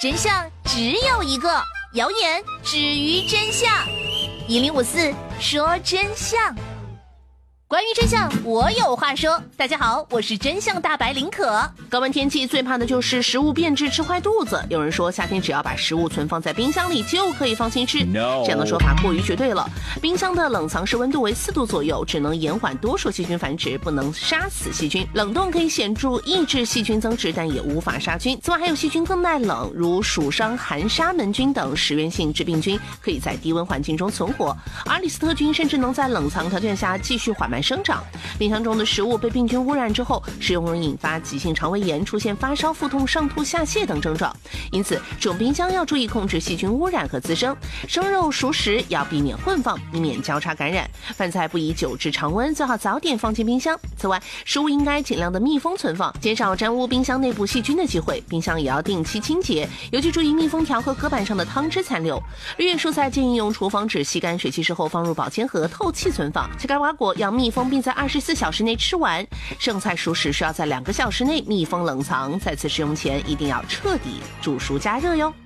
真相只有一个，谣言止于真相。1054说真相。关于真相，我有话说。大家好，我是真相大白林可。高温天气最怕的就是食物变质吃坏肚子。有人说夏天只要把食物存放在冰箱里就可以放心吃，这样的说法过于绝对了。冰箱的冷藏室温度为4度左右，只能延缓多数细菌繁殖，不能杀死细菌。冷冻可以显著抑制细菌增殖，但也无法杀菌。此外还有细菌更耐冷，如鼠伤寒沙门菌等食源性致病菌可以在低温环境中存活，而李斯特菌甚至能在冷藏条件下继续缓慢生长。冰箱中的食物被病菌污染之后，食用容易引发急性肠胃炎，出现发烧、腹痛、上吐下泻等症状。因此使用冰箱要注意控制细菌污染和滋生。生肉熟食要避免混放，以免交叉感染。饭菜不宜久置常温，最好早点放进冰箱。此外，食物应该尽量的密封存放，减少沾污冰箱内部细菌的机会。冰箱也要定期清洁，尤其注意密封条和隔板上的汤汁残留。绿叶蔬菜建议用厨房纸吸干水汽之后放入保鲜盒透气存放。切开瓜果要密封并在24小时内吃完。剩菜熟食需要在2个小时内密封冷藏，再次使用前一定要彻底煮熟加热哟。